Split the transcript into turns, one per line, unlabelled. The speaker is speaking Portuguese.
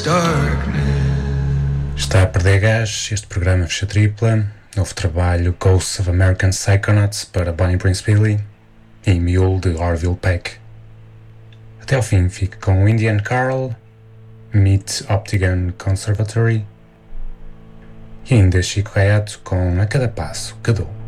Está a perder gás, este programa fecha tripla. Novo trabalho Ghosts of American Psychonauts para Bonnie Prince Billy e Mule de Orville Peck. Até ao fim fique com Indian Carl, Meet Optigan Conservatory e ainda Chico Hayato com A Cada Passo que Dou.